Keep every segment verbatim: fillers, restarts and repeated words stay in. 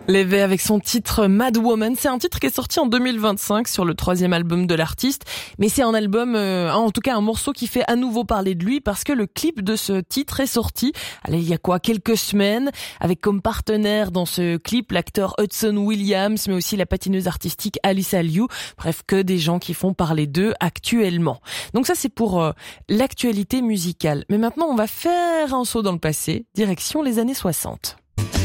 Les V avec son titre Mad Woman, c'est un titre qui est sorti en deux mille vingt-cinq sur le troisième album de l'artiste, mais c'est un album, euh, en tout cas un morceau qui fait à nouveau parler de lui parce que le clip de ce titre est sorti, allez, il y a quoi, quelques semaines, avec comme partenaire dans ce clip l'acteur Hudson Williams, mais aussi la patineuse artistique Alyssa Liu, bref, que des gens qui font parler d'eux actuellement. Donc ça c'est pour euh, l'actualité musicale, mais maintenant on va faire un saut dans le passé, direction les années soixante.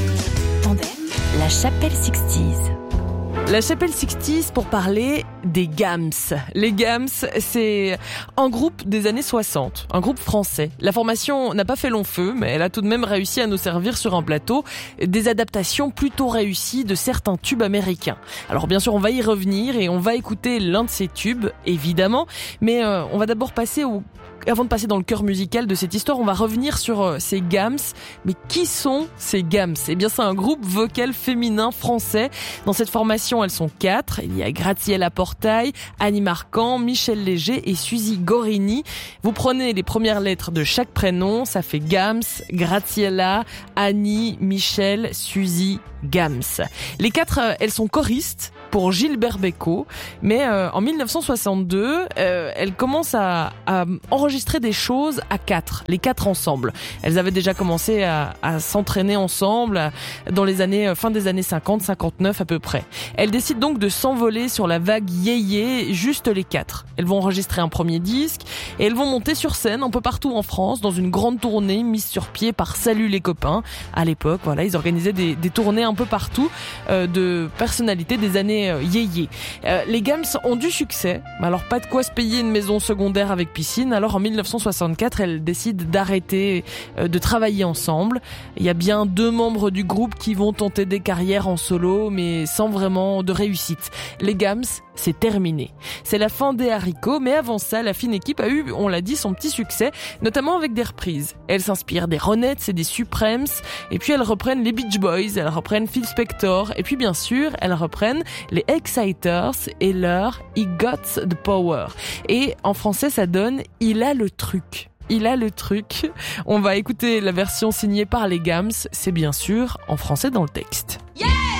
La Chapelle Sixties. La Chapelle Sixties pour parler des Gams. Les Gams, c'est un groupe des années soixante, un groupe français. La formation n'a pas fait long feu, mais elle a tout de même réussi à nous servir sur un plateau des adaptations plutôt réussies de certains tubes américains. Alors bien sûr, on va y revenir et on va écouter l'un de ces tubes, évidemment, mais euh, on va d'abord passer au Avant de passer dans le cœur musical de cette histoire, on va revenir sur euh, ces Gams. Mais qui sont ces Gams ? Eh bien, c'est un groupe vocal féminin français. Dans cette formation, elles sont quatre. Il y a Graziella Portail, Annie Marquand, Michel Léger et Suzy Gorini. Vous prenez les premières lettres de chaque prénom, ça fait Gams, Graziella, Annie, Michel, Suzy, Gams. Les quatre, euh, elles sont choristes pour Gilbert Bécaud, mais euh, en dix-neuf cent soixante-deux, euh, elles commencent à, à enregistrer des choses à quatre, les quatre ensemble. Elles avaient déjà commencé à, à s'entraîner ensemble à, dans les années fin des années cinquante, cinquante-neuf à peu près. Elles décident donc de s'envoler sur la vague yéyé, juste les quatre. Elles vont enregistrer un premier disque et elles vont monter sur scène un peu partout en France dans une grande tournée mise sur pied par Salut les copains. À l'époque, voilà, ils organisaient des, des tournées un peu partout euh, de personnalités des années euh, yéyé. Euh, les Gams ont du succès, mais alors pas de quoi se payer une maison secondaire avec piscine. Alors en dix-neuf cent soixante-quatre, elles décident d'arrêter euh, de travailler ensemble. Il y a bien deux membres du groupe qui vont tenter des carrières en solo, mais sans vraiment de réussite. Les Gams, c'est terminé. C'est la fin des haricots, mais avant ça, la fine équipe a eu, on l'a dit, son petit succès, notamment avec des reprises. Elles s'inspirent des Ronettes et des Supremes, et puis elles reprennent les Beach Boys, elles reprennent Phil Spector, et puis bien sûr, elles reprennent les Exciters et leur He Got the Power. Et en français, ça donne « Il a le truc ». Il a le truc. On va écouter la version signée par les Gams, c'est bien sûr en français dans le texte.